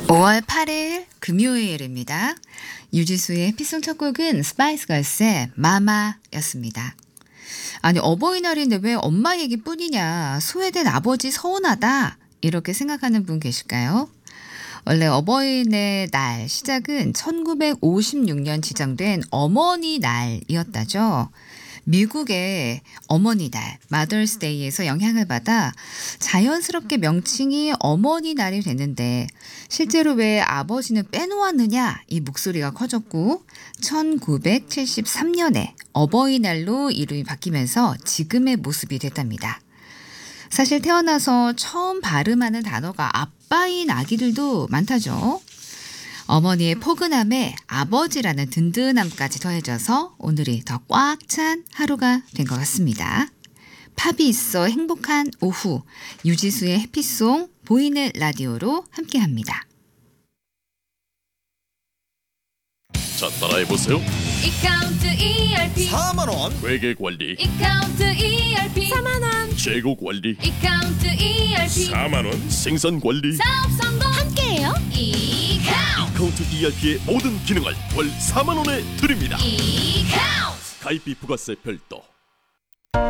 5월 8일 금요일입니다. 유지수의 피송 첫 곡은 스파이스 걸스의 마마였습니다. 아니 어버이날인데 왜 엄마 얘기뿐이냐, 소외된 아버지 서운하다 이렇게 생각하는 분 계실까요? 원래 어버이날 날 시작은 1956년 지정된 어머니 날이었다죠. 미국의 어머니 날, 마더스 데이에서 영향을 받아 자연스럽게 명칭이 어머니 날이 됐는데 실제로 왜 아버지는 빼놓았느냐 이 목소리가 커졌고 1973년에 어버이날로 이름이 바뀌면서 지금의 모습이 됐답니다. 사실 태어나서 처음 발음하는 단어가 아빠인 아기들도 많다죠. 어머니의 포근함에 아버지라는 든든함까지 더해져서 오늘이 더 꽉 찬 하루가 된 것 같습니다. 팝이 있어 행복한 오후, 유지수의 해피송 보이는 라디오로 함께합니다. 자, 따라해보세요. 이카운트 ERP 4만원 회계관리, 이카운트 ERP 4만원 재고관리, 이카운트 ERP 4만원 생산관리. 사업 성공 함께해요. 이카운트 ERP의 모든 기능을 월 4만원에 드립니다. 이카운트 가입비 부가세 별도,